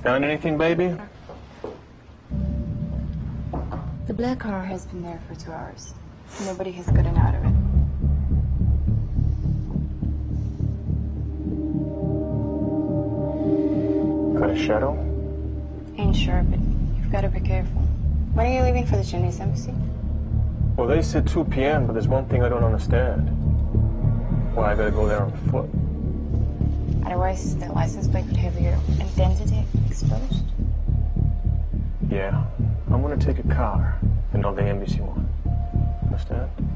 Found anything, baby? The black car has been there for 2 hours. Nobody has gotten out of it. Got a shadow? Ain't sure, but you've got to be careful. When are you leaving for the Chinese embassy? Well, they said 2 p.m., but there's one thing I don't understand. Why I gotta go there on foot? Otherwise, the license plate could have your identity exposed. Yeah, I'm gonna take a car and not the embassy one. Understand?